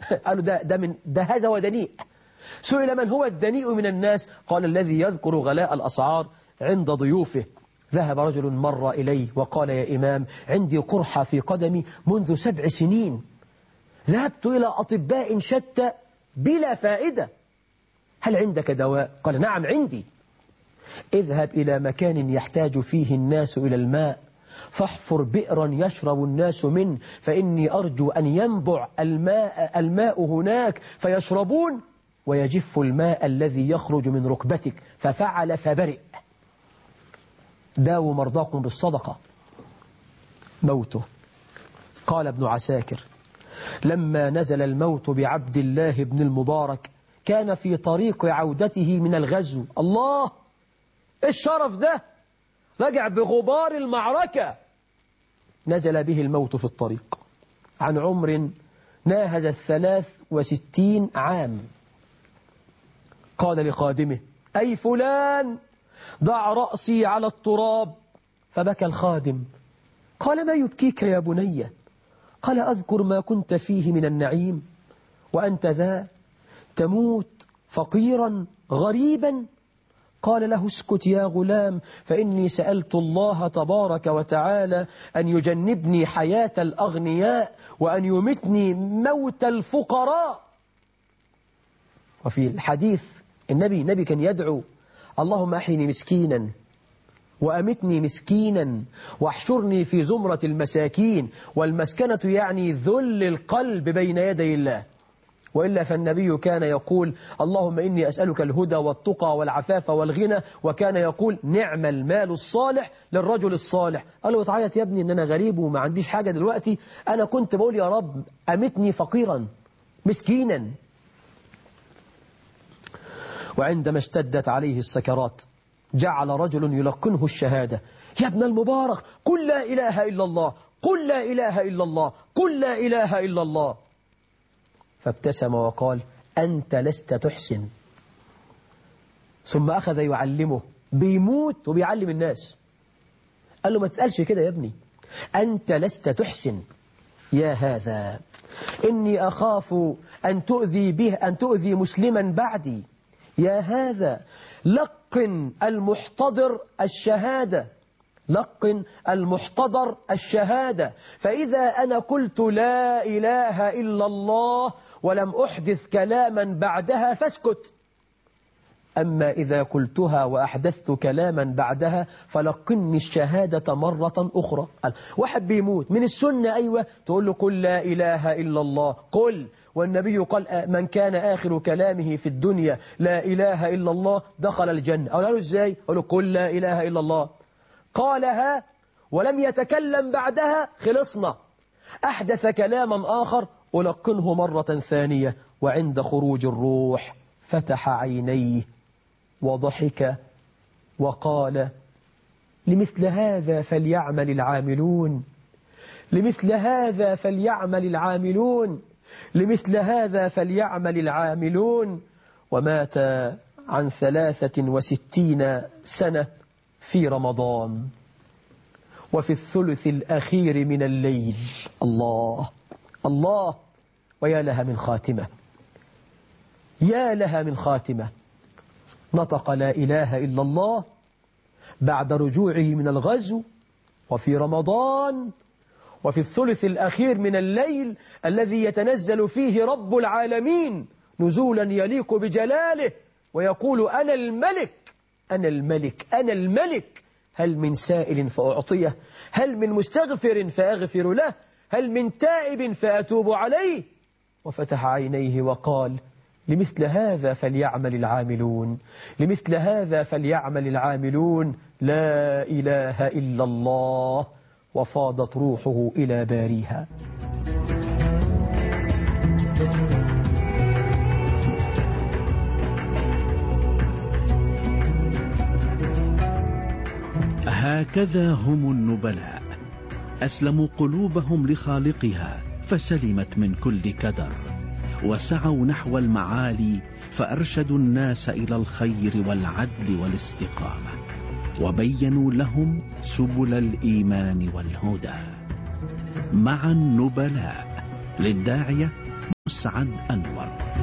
قالوا ده هذا هو دنيء. سئل من هو الدنيء من الناس؟ قال الذي يذكر غلاء الأسعار عند ضيوفه. ذهب رجل مر إليه وقال يا إمام عندي قرحة في قدمي منذ 7 سنين، ذهبت إلى أطباء شتى بلا فائدة، هل عندك دواء؟ قال نعم عندي. اذهب إلى مكان يحتاج فيه الناس إلى الماء فاحفر بئرا يشرب الناس منه، فإني أرجو أن ينبع الماء هناك فيشربون ويجف الماء الذي يخرج من ركبتك. ففعل فبرئ. داووا مرضاكم بالصدقة. موته. قال ابن عساكر لما نزل الموت بعبد الله بن المبارك كان في طريق عودته من الغزو. الله، الشرف ده رجع بغبار المعركة، نزل به الموت في الطريق عن عمر ناهز 63 عام. قال لخادمه أي فلان ضع رأسي على التراب، فبكى الخادم. قال ما يبكيك يا بني؟ قال أذكر ما كنت فيه من النعيم وأنت ذا تموت فقيرا غريبا. قال له اسكت يا غلام، فإني سألت الله تبارك وتعالى أن يجنبني حياة الأغنياء وأن يمتني موت الفقراء. وفي الحديث النبي كان يدعو اللهم أحيني مسكينا وأمتني مسكينا واحشرني في زمرة المساكين. والمسكنة يعني ذل القلب بين يدي الله، وإلا فالنبي كان يقول اللهم إني أسألك الهدى والتقى والعفاف والغنى، وكان يقول نعم المال الصالح للرجل الصالح. قال له تعيط يا ابني إن أنا غريب وما عنديش حاجة دلوقتي، أنا كنت بقول يا رب أمتني فقيرا مسكينا. وعندما اشتدت عليه السكرات جعل رجل يلقنه الشهادة يا ابن المبارك قل لا إله إلا الله، قل لا إله إلا الله، قل لا إله إلا الله. فابتسم وقال أنت لست تحسن. ثم أخذ يعلمه، بيموت وبيعلم الناس. قال له ما تسألش كده يا ابني، أنت لست تحسن. يا هذا إني أخاف أن تؤذي مسلما بعدي. يا هذا لقن المحتضر الشهادة، لقن المحتضر الشهادة، فإذا أنا قلت لا إله إلا الله ولم أحدث كلاما بعدها فاسكت، أما إذا قلتها وأحدثت كلاما بعدها فلقني الشهادة مرة أخرى. واحد بيموت من السنة أيوة تقول له قل لا إله إلا الله، قل. والنبي قال من كان آخر كلامه في الدنيا لا إله إلا الله دخل الجنة. أقول له إزاي؟ أقول له قل لا إله إلا الله، قالها ولم يتكلم بعدها خلصنا. أحدث كلاما آخر ألقنه مرة ثانية، وعند خروج الروح فتح عينيه وضحك وقال لمثل هذا فليعمل العاملون، لمثل هذا فليعمل العاملون، لمثل هذا فليعمل العاملون. ومات عن 63 سنة في رمضان وفي الثلث الأخير من الليل. الله الله، ويا لها من خاتمة، يا لها من خاتمة. نطق لا إله إلا الله بعد رجوعه من الغزو وفي رمضان وفي الثلث الأخير من الليل الذي يتنزل فيه رب العالمين نزولا يليق بجلاله ويقول أنا الملك أنا الملك أنا الملك، هل من سائل فأعطيه، هل من مستغفر فأغفر له، هل من تائب فأتوب عليه. وفتح عينيه وقال لمثل هذا فليعمل العاملون، لمثل هذا فليعمل العاملون، لا إله إلا الله. وفاضت روحه إلى باريها. هكذا هم النبلاء، أسلموا قلوبهم لخالقها فسلمت من كل كدر، وسعوا نحو المعالي فأرشدوا الناس إلى الخير والعدل والاستقامة، وبينوا لهم سبل الإيمان والهدى. مع النبلاء للداعية مسعد أنور.